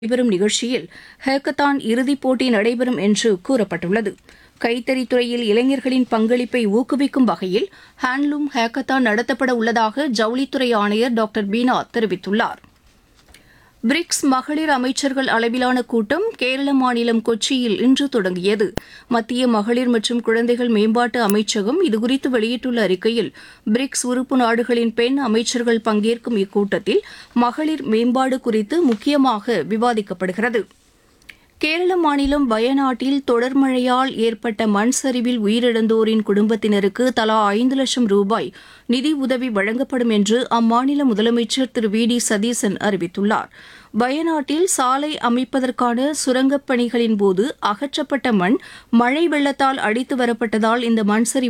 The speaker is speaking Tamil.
நடைபெறும் நிகழ்ச்சியில் ஹேக்கத்தான் இறுதிப் போட்டி நடைபெறும் என்று கூறப்பட்டுள்ளது. கைத்தறித் துறையில் இளைஞர்களின் பங்களிப்பை ஊக்குவிக்கும் வகையில் ஹேண்ட்லூம் ஹேக்கத்தான் நடத்தப்பட உள்ளதாக ஜவுளித்துறை ஆணையர் டாக்டர் பீனா தெரிவித்துள்ளார். பிரிக்ஸ் மகளிர் அமைச்சர்கள் அளவிலான கூட்டம் கேரள மாநிலம் கொச்சியில் இன்று தொடங்கியது. மத்திய மகளிர் மற்றும் குழந்தைகள் மேம்பாட்டு அமைச்சகம் இதுகுறித்து வெளியிட்டுள்ள அறிக்கையில், பிரிக்ஸ் உறுப்பு நாடுகளின் பெண் அமைச்சர்கள் பங்கேற்கும் இக்கூட்டத்தில் மகளிர் மேம்பாடு குறித்து முக்கியமாக விவாதிக்கப்படுகிறது. கேரள மாநிலம் வயநாட்டில் தொடர் மழையால் ஏற்பட்ட மண் சரிவில் உயிரிழந்தோரின் குடும்பத்தினருக்கு தலா 5 லட்சம் ரூபாய் நிதி உதவி வழங்கப்படும் என்று அம்மாநில முதலமைச்சர் திரு வி டி சதீசன் அறிவித்துள்ளார். வயநாட்டில் சாலை அமைப்பதற்கான சுரங்கப் பணிகளின் போது அகற்றப்பட்ட மண் மழை வெள்ளத்தால் அடித்து வரப்பட்டதால் இந்த மண் சரிவு